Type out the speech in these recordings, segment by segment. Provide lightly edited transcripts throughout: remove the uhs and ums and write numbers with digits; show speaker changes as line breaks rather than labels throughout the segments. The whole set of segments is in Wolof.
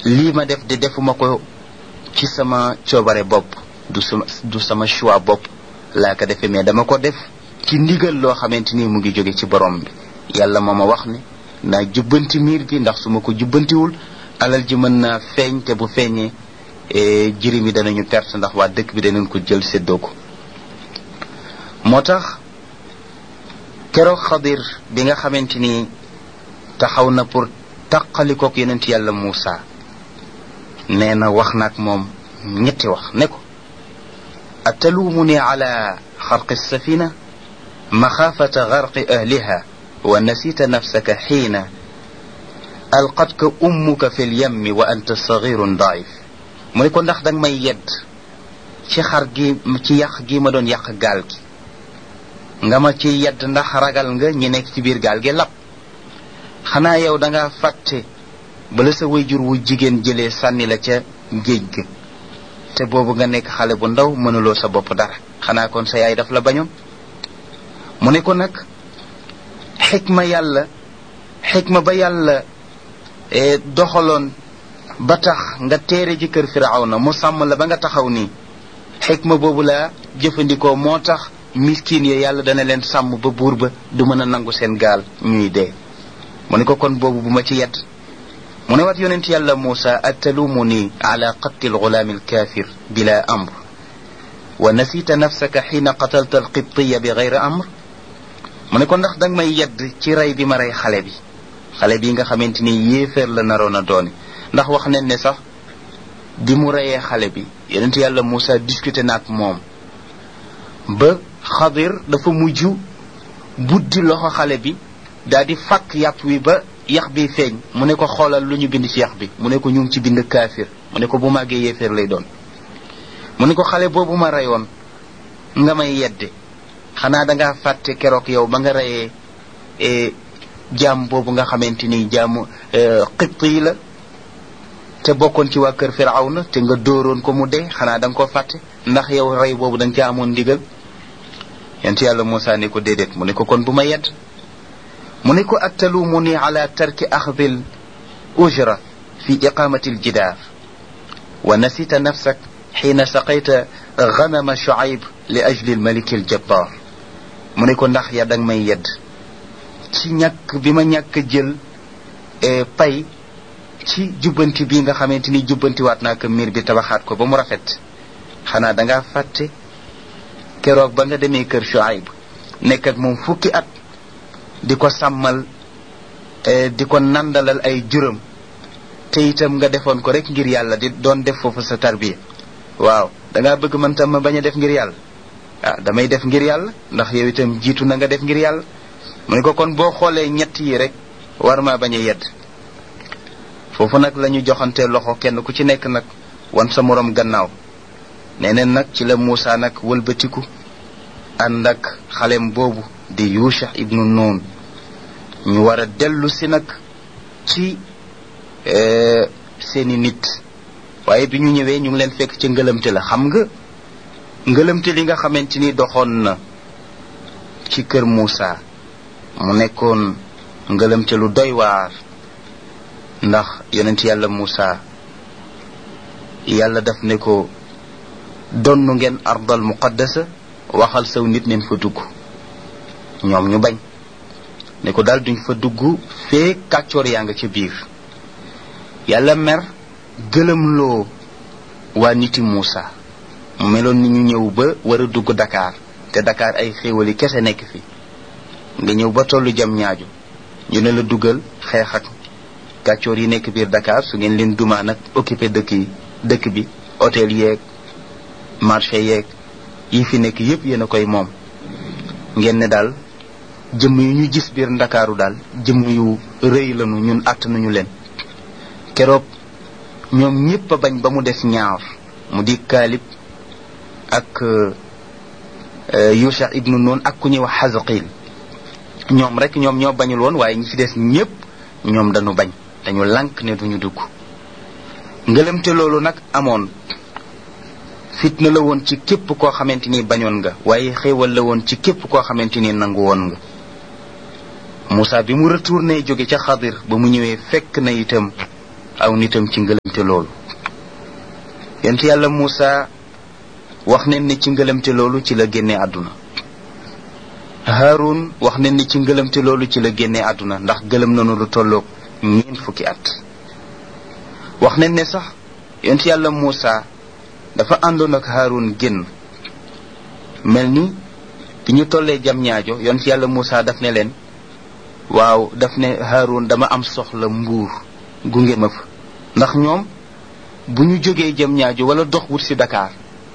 lii ma def de defuma ko ci sama coobare bopp du sama choix bopp laa ko defee mais dama ko def ci ndigal loo xamante ni mu ngi jóge ci borom bi yàlla moo ma wax ne naa jubbanti miir bi ndax su ma ko jubbantiwul alal ji mën naa feeñ te bu feeñee jirim yi danañu perte ndax waa dëkk bi danañ ko jël séddoo ko moo tax keroog Xadir bi nga xamante ni taxaw na pour taqalikook yonent yàlla Muusa nee na wax naag moom ñetti wax ne ko atalumuni ala xarqi safina maxaafata garqi ahliha wa nasita nafsaka xiina alqatka ummuka fi lyammi wa anta sagirun daif mu ne ko ndax danga may yedd ci ci yàq gi ma doon yàq gaal gi nga ma ci yedd ndax ragal nga ñi nekk ci biir gaal gi lab xanaa yow danga fàtte bala sa wayjur wu jigéen jëlee sànni la ca géej ga te boobu nga nekk xale bu ndaw mënuloo sa bopp dara xanaa kon sa yaay daf la bañoon mu ne ko nag xikma ba yàlla doxaloon ba tax nga teere ji kër Firawna mu sàmm la ba nga taxaw nii xikma boobu laa jëfandikoo moo tax miskin yi yàlla dana leen sàmm ba buur ba du mën a nangu seen gaal ñuy dee mu ne ko kon boobu bu ma ci yedd mu ne wat yonent yàlla Muusa atalumuni ala qatli algulaami alkaafir bila amr wa nasita nafsaka xiina qatalta alqibtiya bi gayri amr mu ne ko ndax danga may yedd ci rey bi ma rey xale bi nga xamante ni yéeféer la naroon a doone ndax wax nañ ne sax di mu reyee xale bi yonent yàlla Muusa discuté na ak moom ba Xadir dafa mujj buddi loxo xale bi daal di fàkk yàpp wi ba yax bi feeñ mu ne ko xoolal lu ñu bind ci yax bi mu ne ko ñu ngi ci bind kaafir mu ne ko bu màggee yéeféer lay doon mu ne ko xale boobu ma reyoon nga may yedde xanaa dangaa fàtte keroog yow ba nga reyee jaam boobu nga xamante ni jaamu xibt yi la te bokkoon ci waa kër Firawna te nga dóoroon ko mu dee xanaa da nga ko fàtte ndax yow rey boobu da nga ca amoon ndigal yonent yàlla Muusa ne ko déedéet mu ne ko kon bu ma yedd mu ne ko atalumuni ala tarki axdil ujra fi iqamati aljidaar wa nasita nafsak xiina saqayta ganama Shuayb li ajli almaliki aljabbar mu ne ko ndax ya danga may yedd ci ñàkk bi ma ñàkk jël pay ci jubbanti bi nga xamante ni jubbantiwaat naa ko miir bi tabaxaat ko ba mu rafet xanaa dangaa fàtte keroog ba nga demee kër Shuayb nekk ak moom fukki at di ko sàmmal di ko nandalal ay juram te itam nga defoon ko rek ngir yàlla di doon def foofu sa tarbiya waaw dangaa bëgg man tam ma bañ a def ngir yàlla damay def ngir yàlla ndax yow itam jiitu na nga def ngir yàlla mu ne ko kon boo xoolee ñett yi rek war maa bañ a yedd foofu nag la ñu joxante loxo kenn ku ci nekk nag wan sa morom gannaaw neneen nag ci la Muusa nag wëlbatiku ànd ak xalem boobu di Yusha ibnu Nun ñu war a dellu si nag ci seeni nit waaye bi ñu ñëwee ñu ngi leen fekk ci ngëlamte la xam nga ngëlamte li nga xamante ni doxoon na ci kër Muusa mu nekkoon ngëlamte lu doy waar ndax yonent yàlla Muusa yàlla daf ne ko donnu ngeen ardal muqaddasa waxal saw nit neen fa dugg ñoom ñu bañ ne ko daal duñ fa dugg fee kàccoor yaa nga ca biir yàlla mer gëlëmloo waa niti Muusa mu meloon ni ñu ñëw ba war a dugg Dakar te Dakar ay xéewali kese nekk fi nga ñëw ba tollu jam ñaaju ñu ne la dugal xeex ak kàccoor yi nekk biir Dakar su ngeen leen dumaa nag occupé dëkk bi hôtel yeeg marché yeeg yi fi nekk yépp yéen a koy moom ngeen ne daal jëmm yu ñu gis biir Ndakaaru daal jëmm yu rëy lañu ñun àttanuñu leen keroog ñoom ñépp a bañ ba mu des ñaar mu di Kaalib ak Yusha ibnu Nun ak ku ñuy wax Xazaqil ñoom rek ñoom ñoo bañul woon waaye ñi ci des ñépp ñoom dañu bañ dañu lànk ne duñu dugg ngëlamte loolu nag amoon fitna la woon ci képp koo xamante ni bañoon nga waaye xéewal la woon ci képp koo xamante ni nangu woon nga Muusa bi mu retourné jóge ca Xadir ba mu ñëwee fekk na itam aw nitam ci ngëlamte loolu. yonent yàlla Muusa wax nañ ne ci ngëlamte loolu ci la génnee àdduna. Haarun wax nañ ne ci ngëlamte loolu ci la génnee àdduna ndax gëlëm nañu lu tolloog 4 fukki at. wax nañ ne sax yonent yàlla Muusa dafa àndoon ak Haarun génn mel ni bi ñu tollee jam ñaajo yonent yàlla Muusa daf ne leen waaw daf ne Haarun dama am soxla Mbuur gunge ma fa ndax ñoom bu ñu jógee jam ñaajo wala dox wut ci Dakar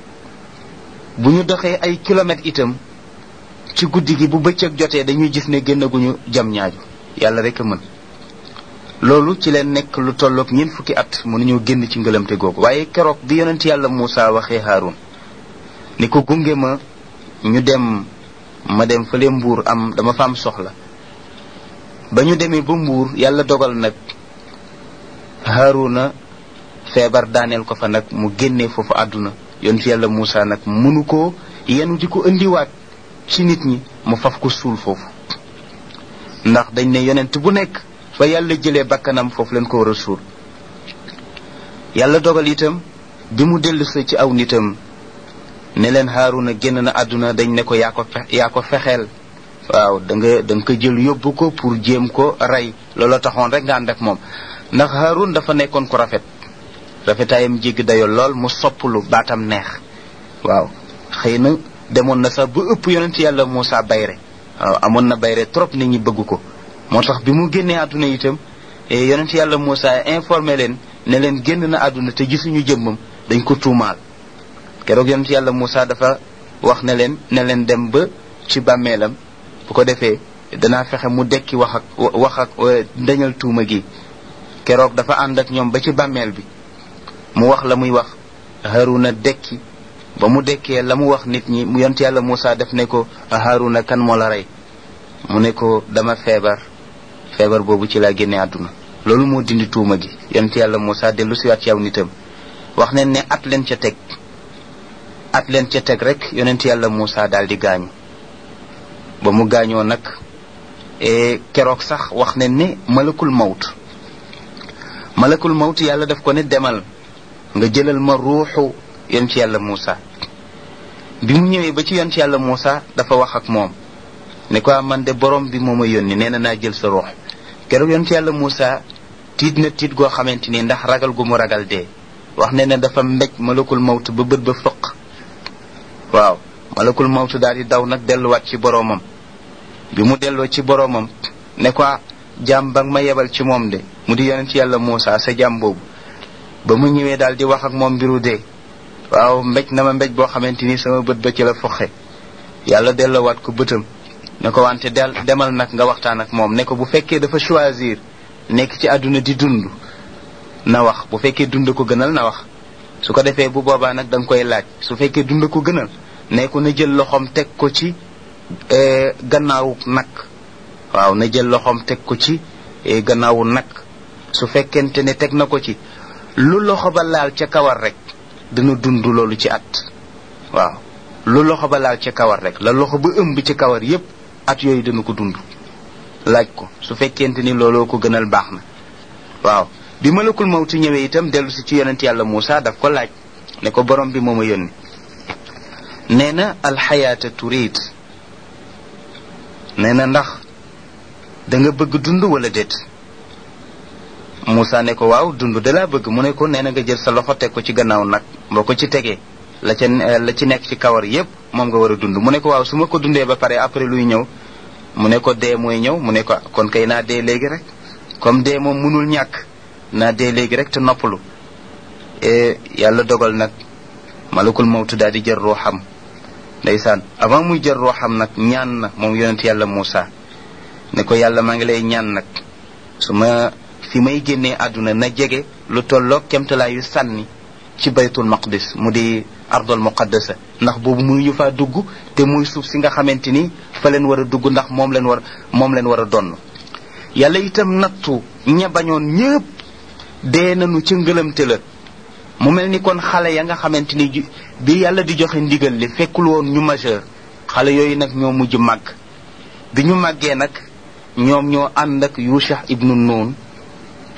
bu ñu doxee ay kilomètres itam ci guddi gi bu bëccëg jotee dañuy gis ne génnaguñu jam ñaajo yàlla rek a mën. loolu ci leen nekk lu tolloog 4 fukki at mënuñoo génn ci ngëlamte googu. waaye keroog bi yonent yàlla Muusa waxee Haarun ni ko gunge ma ñu dem ma dem fële Mbuur dama fa am soxla ba ñu demee ba Mbuur yàlla dogal nag Haaruna feebar daaneel ko fa nag mu génnee foofu àdduna. yonent yàlla Muusa nag mënu ko yenu di ko indiwaat ci nit ñi mu faf ko suul foofu ndax dañ ne yonent bu nekk fa yàlla jëlee bakkanam foofu leen ko war a suul. yàlla dogal itam bi mu dellusee ci aw nitam ne leen Haaruna génn na àdduna dañ ne ko yaa ko fexeel waaw da nga ko jël yóbbu ko pour jéem ko rey loolu taxoon rek nga ànd ak moom ndax Haarun dafa nekkoon ko rafetaayam jéggi dayo lool mu sopplu baatam neex waaw xëy na demoon na sax ba ëpp yonent yàlla Muusa bayre waaw amoon na bayre trop nit ñi bëgg ko moo tax bi mu génnee àdduna itam yonent yàlla Muusa informé leen ne leen génn na àdduna te gisuñu jëmmam dañ ko tuumaal. keroog yonent yàlla Muusa dafa wax ne leen dem ba ci bàmmeelam bu ko defee danaa fexe mu dekki wax ak dañal tuuma gi. keroog dafa ànd ak ñoom ba ci bàmmeel bi mu wax la muy wax Haaruna dekki ba mu dekkee la mu wax nit ñi mu yonent yàlla Muusa def ne ko Haaruna kan moo la rey mu ne ko dama feebar boobu ci laa génne àdduna. loolu moo dindi tuuma gi. yonent yàlla Muusa dellu siwaat ci aw nitam wax nañ ne at leen ca teg rek yonent yàlla Muusa daal di gaañu. ba mu gaañoo nag keroog sax wax nañ ne malakul mawt yàlla daf ko ne demal nga jëlal ma ruuxu yonent yàlla Muusa. bi mu ñëwee ba ci yonent yàlla Muusa dafa wax ak moom ne ko man de borom bi moo ma yónni nee na naa jël sa ruux. keroog yonent yàlla Muusa tiit na tiit goo xamante ni ndax ragal gu mu ragal dee. wax ne dafa mbéj malakul mawt ba bët ba fëq. waaw malakul mawt daal di daw nag delluwaat ci boromam. bi mu delloo ci boromam ne ko jaam ba ma yebal ci moom de mu di yonent yàlla Muusa sa jaam boobu ba mu ñëwee daal di wax ak moom mbiru dee. waaw mbéj na ma mbéj boo xamante ni sama bët ba ci la foxe. yàlla delloowaat ko bëtam ne ko wante demal nag nga waxtaan ak moom ne ko bu fekkee dafa choisir nekk ci àdduna di dund na wax bu fekkee dund ko gënal na wax su ko defee bu boobaa nag da nga koy laaj su fekkee dund ko gënal ne ko na jël loxoom teg ko ci gannaawu nag. waaw na jël loxoom teg ko ci gannaawu nag su fekkente ne teg na ko ci lu loxo ba laal ca kawar rek dina dund loolu ci at. waaw lu loxo ba laal ca kawar rek la loxo ba ëmb ci kawar yépp at yooyu dina ko dund. laaj ko su fekkente ni looloo ko gënal baax na. waaw bi malakul mawti ñëwee itam dellu si ci yonent yàlla Muusa daf ko laaj ne ko borom bi moo ma yónni nee na alxayaata turid nee na ndax da nga bëgg dund wala déet. Muusa ne ko waaw dund da laa bëgg mu ne ko nee na nga jël sa loxo teg ko ci gannaaw nag boo ko ci tegee la ci nekk ci kawar yépp moom nga war a dund. mu ne ko waaw su ma ko dundee ba pare après luy ñëw mu ne ko dee mooy ñëw mu ne ko kon kay naa dee léegi rek comme dee moom mënul ñàkk naa dee léegi rek te noppalu. yàlla dogal nag malakul mawtu daal di jël ruuxam. ndeysaan avant muy jël ruuxam nag ñaan na moom yonent yàlla Muusa ne ko yàlla maa ngi lay ñaan nag su ma fi may génnee àdduna na jege lu tolloog kemtalaayu sànni ci baytul maqdis mu di ardul muqaddasa ndax boobu muy ñu faa dugg te muy suuf si nga xamante ni fa leen war a dugg ndax moom leen war a donn. yàlla itam nattu ña bañoon ñépp dee nañu ca ngëlamte la. mu mel ni kon xale ya nga xamante ni bi yàlla di joxe ndigal li fekkul woon ñu majeur xale yooyu nag ñoo mujj màgg. bi ñu màggee nag ñoom ñoo ànd ak Yusha ibnu Nun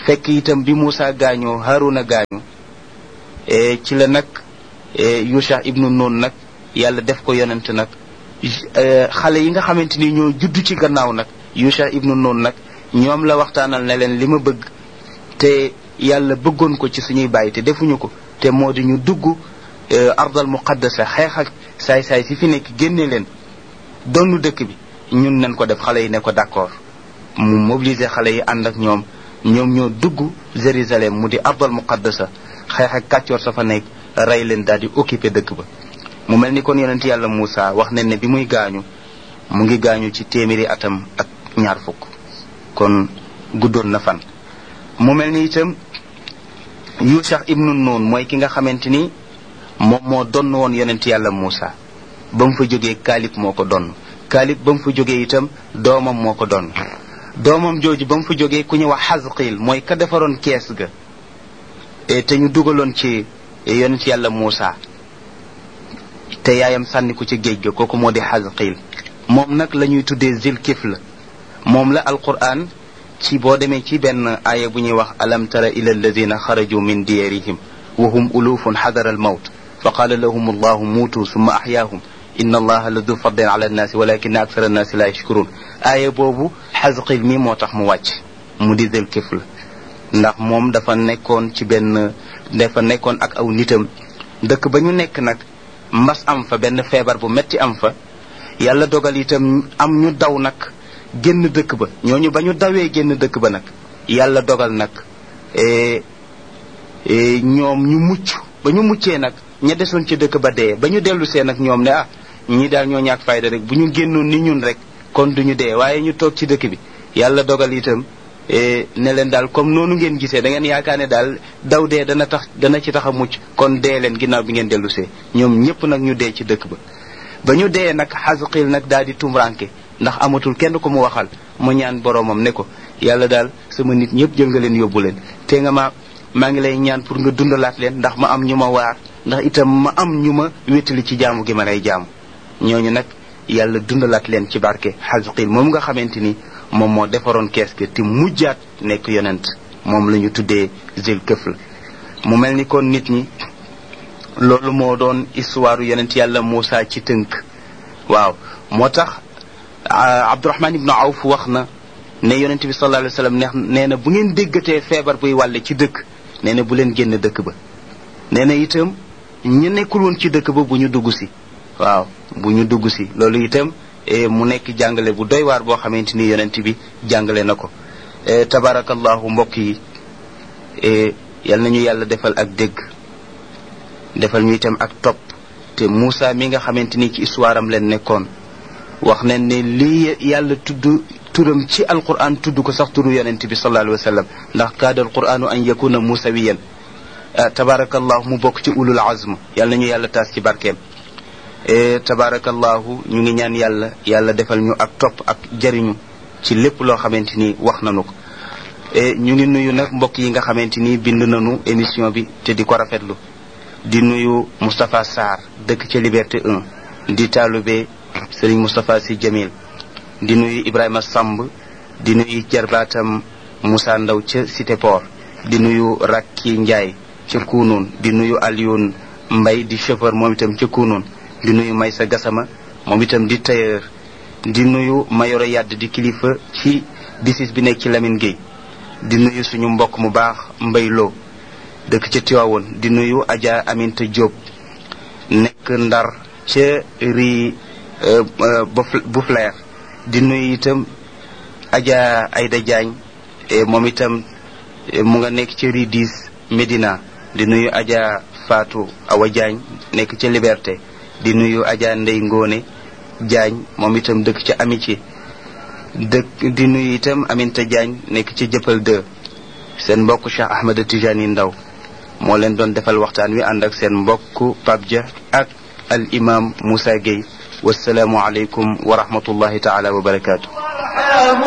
fekk itam bi Muusa gaañoo Haaruna gaañu ci la nag Yusha ibnu Nun nag yàlla def ko yonent nag xale yi nga xamante ni ñoo judd ci gannaaw nag Yusha ibnu Nun nag ñoom la waxtaanal ne leen li ma bëgg te yàlla bëggoon ko ci suñuy bàyyi te defuñu ko te moo di ñu dugg ardal muqaddasa xeex ak saay-saay si fi nekk génne leen donnu dëkk bi ñun nañ ko def. xale yi ne ko d'accord mu mobiliser xale yi ànd ak ñoom ñoo dugg Jérusalem mu di ardal muqaddasa xeex ak kàccoor sa fa nekk rey leen daal di occuper dëkk ba. mu mel ni kon yonent yàlla Muusa wax nañ ne bi muy gaañu mu ngi gaañu ci téeméeri atam ak 20 kon guddoon na fan. mu mel ni itam Yusha ibnu Nun mooy ki nga xamante ni moom moo donn woon yonent yàlla Muusa ba mu fa jógee Kaalib moo ko donn Kaalib ba mu fa jógee itam doomam moo ko donn doomam jooju ba mu fa jógee ku ñu wax Xasqiil mooy ka defaroon kees ga te ñu dugaloon ci yonent yàlla Muusa te yaayam sànni ko ci géej ga kooku moo di Xasqiil moom nag la ñuy tuddee Zilkifl moom la alquran ci boo demee ci benn aaya bu ñuy wax alam tara ila alladina xaraju min diyarihim wa hum ulufun xadara almawt fa qaala lahum allahu muutu summa axyaahum inna allaha la du fadlin ala annaasi walakina aksara annaasi la yashkurun aaya boobu Xasqiil mi moo tax mu wàcc mu di Zilkifl ndax moom dafa nekkoon ak aw nitam dëkk ba ñu nekk nag mbas am fa benn feebar bu metti am fa yàlla dogal itam am ñu daw nag génn dëkk ba ñooñu ba ñu dawee génn dëkk ba nag yàlla dogal nag ñoom ñu mucc ba ñu muccee nag ña desoon ci dëkk ba dee ba ñu dellusee nag ñoom ne ñii daal ñoo ñàkk fayda rek bu ñu génnoon ni ñun rek kon duñu dee waaye ñu toog ci dëkk bi yàlla dogal itam ne leen daal comme noonu ngeen gisee da ngeen yaakaar ne daal daw dee dana ci tax a mucc kon dee leen ginnaaw bi ngeen dellusee ñoom ñëpp nag ñu dee ci dëkk ba ñu dee nag Xasqiil nag daal di tumranke ndax amatul kenn ko mu waxal mu ñaan boroomam ne ko yàlla daal sama nit ñëpp jël nga leen yóbbu leen te nga maa ngi lay ñaan pour nga dundalaat leen ndax ma am ñu ma waar ndax itam ma am ñu ma wéttali ci jaamu gi ma lay jaamu ñooñu nag yàlla dundalaat leen ci barke Xasqiil moom nga xamante ni moom moo defaroon kees gi te mujjaat nekk yonent moom la ñu tuddee Zilkifl mu mel ni kon nit ñi loolu moo doon histoire yonent yàlla Muusa ci tënk. waaw moo tax Abdurahman ibnu Awf wax na ne yonent bi sallallahu alayhi wa sallam nee na bu ngeen déggatee feebar buy wàlle ci dëkk nee na bu leen génn dëkk ba nee na itam ñu nekkul woon ci dëkk ba bu ñu dugg si waaw bu ñu dugg si loolu itam mu nekk jàngale bu doy waar boo xamante ni yonent bi jàngale na ko. tabarakallahu mbokk yi yal nañu yàlla defal ak dégg defal ñu itam ak topp te Muusa mi nga xamante ni ci histoire am leen nekkoon wax nañ ne lii yàlla tudd turam ci alquran tudd ko sax turu yonent bi sallallahu alayhi wa sallam ndax kaada alquranu an yakuna musawiyan tabarakallahu mu bokk ci ulul azm yal nañu yàlla taas ci barkeem. tabarakallahu ñu ngi ñaan yàlla defal ñu ak topp ak jariñu ci lépp loo xamante ni wax nañu ko. ñu ngi nuyu nag mbokk yi nga xamante ni bind nañu émission bi te di ko rafetlu di nuyu Moustapha Sarr dëkk ca Liberté 1 di taalube Serigne Moustapha Sy Jamil di nuyu Ibrahima Samb di nuyu jarbaatam Moussa Ndaw ca Cité Port di nuyu Rakki Ndiaye ca Kounoune di nuyu Alioune Mbaye di chauffeur moom itam ca Kounoune di nuyu Maysa Gassama moom itam di tailleur di nuyu Mayoro Yadd di kilifa ci disis bi nekk ci Lamine Gueye di nuyu suñu mbokk mu baax Mbay Lo dëkk ca Tiwaawoon di nuyu Adja Aminta Diop nekk Ndar ca ri Bouflair di nuyu itam Adja Aïda Diagne moom itam mu nga nekk ca ri 10 Médina di nuyu Adja Fatou Awa Diagne nekk ca Liberté di nuyu Adja Ndey Ngone Diagne moom itam dëkk ca Amitié di nuyu itam Aminta Diagne nekk ca Jëppal 2 seen mbokk Cheikh Ahmed Tijani Ndaw moo leen doon defal waxtaan wi ànd ak seen mbokk Pape Dia ak al imam Moussa Gueye wasalaamu aleykum wa rahmatullahi taala wa barakaatu.